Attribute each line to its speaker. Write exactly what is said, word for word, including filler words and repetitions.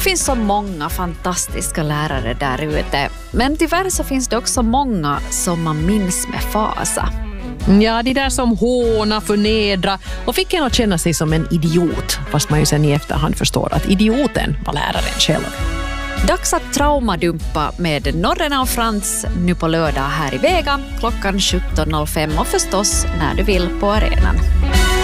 Speaker 1: Det finns så många fantastiska lärare där ute, men tyvärr så finns det också många som man minns med fasa.
Speaker 2: Ja, de där som håna, förnedra och fick en att känna sig som en idiot, fast man ju sen i efterhand förstår att idioten var läraren själv.
Speaker 1: Dags att traumadumpa med Norrena och Frans nu på lördag här i Vega klockan sjutton noll fem och förstås när du vill på arenan.